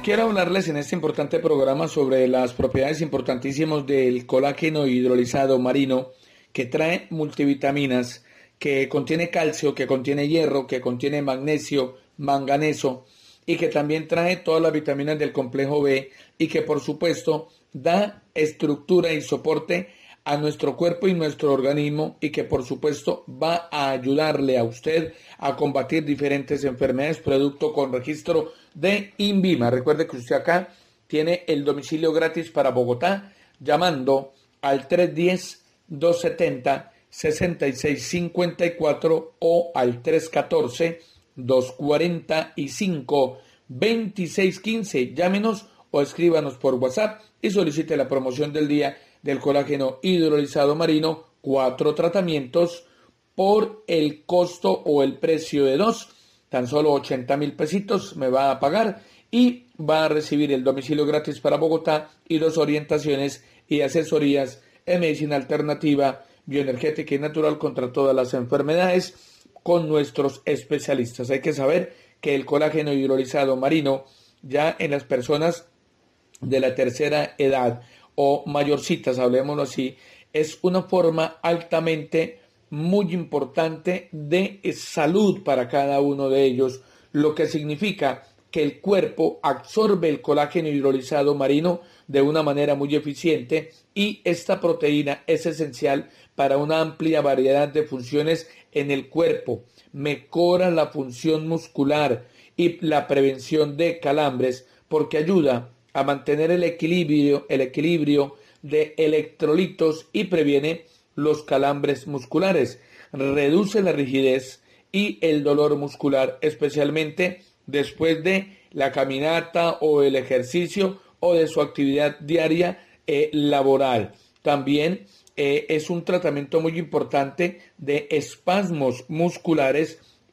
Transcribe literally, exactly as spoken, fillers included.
Quiero hablarles en este importante programa sobre las propiedades importantísimas del colágeno hidrolizado marino, que trae multivitaminas, que contiene calcio, que contiene hierro, que contiene magnesio, manganeso y que también trae todas las vitaminas del complejo B y que por supuesto da estructura y soporte a nuestro cuerpo y nuestro organismo y que por supuesto va a ayudarle a usted a combatir diferentes enfermedades, producto con registro de INVIMA. Recuerde que usted acá tiene el domicilio gratis para Bogotá llamando al tres uno cero, dos siete cero, seis seis cinco cuatro o al tres uno cuatro, dos cuatro cinco, dos seis uno cinco. Llámenos o escríbanos por WhatsApp y solicite la promoción del día del colágeno hidrolizado marino, cuatro tratamientos por el costo o el precio de dos, tan solo ochenta mil pesitos me va a pagar y va a recibir el domicilio gratis para Bogotá y dos orientaciones y asesorías en medicina alternativa, bioenergética y natural contra todas las enfermedades con nuestros especialistas. Hay que saber que el colágeno hidrolizado marino ya en las personas de la tercera edad o mayorcitas, hablemoslo así, es una forma altamente muy importante de salud para cada uno de ellos, lo que significa que el cuerpo absorbe el colágeno hidrolizado marino de una manera muy eficiente y esta proteína es esencial para una amplia variedad de funciones en el cuerpo, mejora la función muscular y la prevención de calambres porque ayuda a mantener el equilibrio, el equilibrio de electrolitos y previene los calambres musculares, reduce la rigidez y el dolor muscular, especialmente después de la caminata o el ejercicio o de su actividad diaria eh, laboral. También eh, es un tratamiento muy importante de espasmos musculares